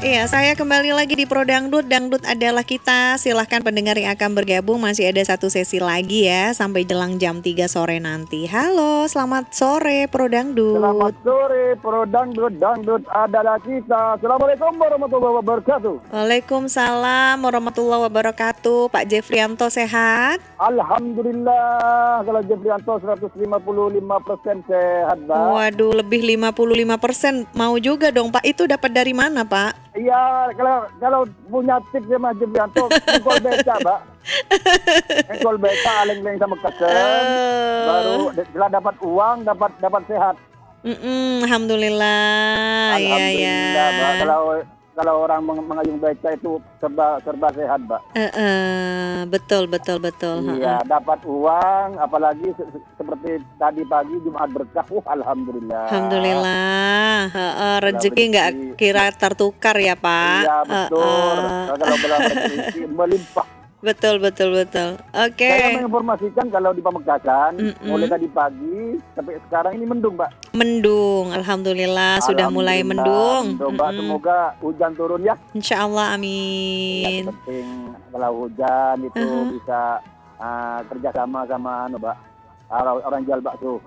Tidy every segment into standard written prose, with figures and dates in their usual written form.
Iya, saya kembali lagi di Pro Dangdut. Dangdut adalah kita. Silahkan pendengar yang akan bergabung. Masih ada satu sesi lagi ya. Sampai jelang jam 3 sore nanti. Halo, selamat sore Pro Selamat Dangdut. sore, Pro Dangdut. Dangdut adalah kita. Assalamualaikum warahmatullahi wabarakatuh. Waalaikumsalam warahmatullahi wabarakatuh. Pak Jeffrianto sehat? Alhamdulillah, kalau Jebrianto 155% sehat, Mbak. Waduh, lebih 55%. Mau juga dong Pak. Itu dapat dari mana Pak? Iya, kalau punya tips sama Jebrianto, engkol beca, Mbak. Engkol beca, aleng-aleng sama kesen. Baru setelah dapat uang, dapat sehat. Alhamdulillah. Iya ya. Alhamdulillah, Mbak. Kalau orang mengayung beca itu serba sehat, Mbak. Betul. Iya, dapat uang, apalagi seperti tadi pagi Jumat berkah, alhamdulillah. Alhamdulillah. Rezeki nggak kira tertukar ya Pak. Iya, betul. Kalau belum rezeki melimpah. Betul. Oke. Saya menginformasikan kalau di Pamekasan, mulai tadi pagi sampai sekarang ini mendung, Mbak. Mendung, alhamdulillah sudah mulai mendung. Mbak, semoga hujan turun ya. Insya Allah, Yang amin. penting kalau hujan itu bisa kerjasama sama Mbak, orang jual bakso.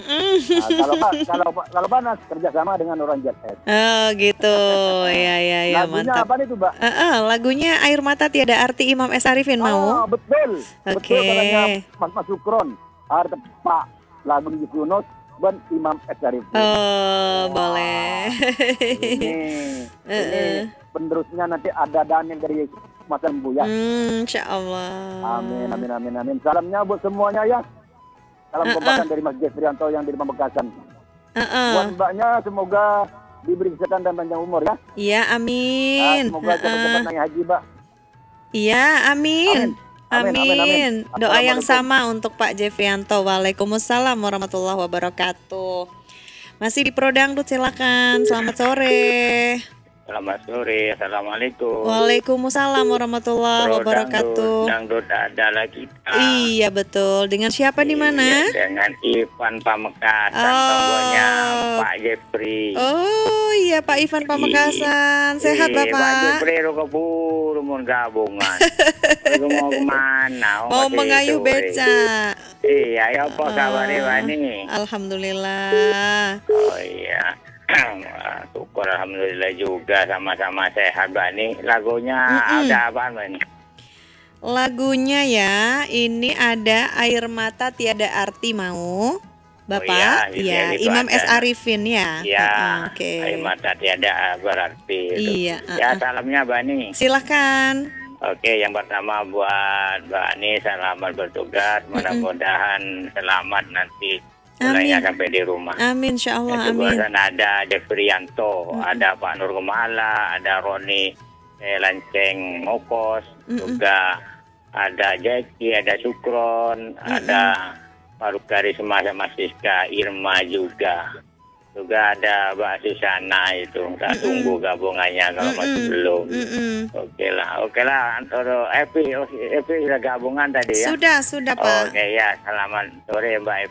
Kalau panas kerjasama dengan orang jual es. Oh gitu, ya Lagunya mantap. apa itu, Mbak? Lagunya Air Mata Tiada Arti Imam S. Arifin mau? Oh, betul. Oke. Betul katanya Mas Sukron. Ada Pak lagu Yunus dan Imam S. Arifin. Oh, boleh. Ini penerusnya nanti ada Daniel dari Mas Lembu ya. Insya Allah. Amin. Salamnya buat semuanya ya. Salam kompakan dari Mas Jeffrianto yang di Pamekasan. Buat Mbaknya semoga diberi kesehatan dan panjang umur ya. Iya, amin. Semoga cepat-cepat naik haji, Mbak. Iya, amin. Amin. Doa yang Assalamualaikum. sama untuk Pak Jeffrianto. Waalaikumsalam warahmatullahi wabarakatuh. Masih di Pro Dangdut, silakan. Selamat sore. Selamat sore, assalamualaikum. Waalaikumsalam warahmatullahi wabarakatuh. Dangdut adalah kita. Iya betul. Dengan siapa di mana? Dengan Ivan Pamekasan, tokohnya Pak Jeffrey. Oh iya Pak Ivan Pamekasan. Sehat Pak Bapak? Jeffrey keburu mau gabungan. Lu mau kemana? Mau mengayuh beca. Iya, ya apa kabarnya Bani? Alhamdulillah. Oh iya. Syukur alhamdulillah juga sama-sama sehat Bani. Lagunya ada apa Bani? Lagunya ya, ini ada Air Mata Tiada Arti mau? Bapak? Iya, Imam S. ada. Arifin ya. Iya, Oke. air mata tiada berarti. Iya. Ya, salamnya Bani. Silahkan. Oke, yang pertama buat Bani, selamat bertugas. Mudah-mudahan selamat nanti mulainya sampai di rumah. Amin, insya Allah. Itu Amin. barusan ada Jeffrianto, ada Pak Nur Gemala, ada Roni Lanceng Mokos, juga ada Jeki, ada Sukron, ada Faruk Karisma sama Siska Irma juga. Juga ada Mbak Susana itu, kita tunggu gabungannya kalau masih belum. Oke lah, antara Epi sudah gabungan tadi ya. Sudah Pak. Oke ya, selamat sore Mbak